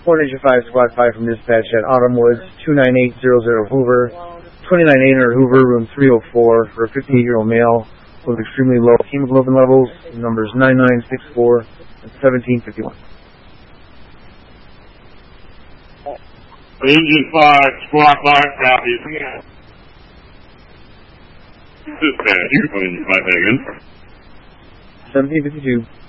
Agent 5, Squad 5 from dispatch at Autumn Woods, 29800 Hoover, 29800 Hoover, room 304, for a 58-year-old male with extremely low hemoglobin levels, numbers 9964 and 1751. Agent 5, Squad 5, copies. Dispatch, you can find Agent 5 again. 1752.